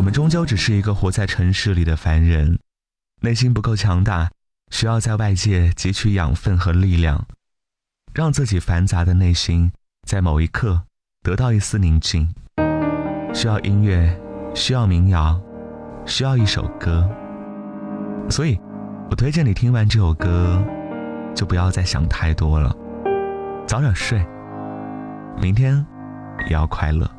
们终究只是一个活在城市里的凡人，内心不够强大，需要在外界汲取养分和力量，让自己繁杂的内心在某一刻得到一丝宁静。需要音乐，需要民谣，需要一首歌。所以我推荐你听完这首歌就不要再想太多了，早点睡，明天也要快乐。